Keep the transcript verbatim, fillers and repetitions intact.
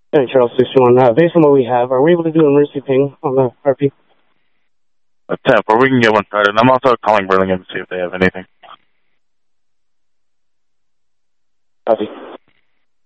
Hey, Charles six two one. Uh, based on what we have, are we able to do an emergency ping on the R P? A ten four, we can get one started. I'm also calling Burlingame to see if they have anything. Copy.